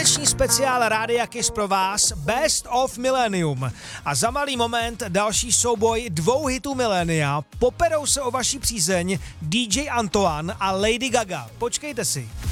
Vánoční speciál Rádia Kiss pro vás Best of Millennium. A za malý moment další souboj dvou hitů milénia. Poperou se o vaši přízeň DJ Antoine a Lady Gaga. Počkejte si.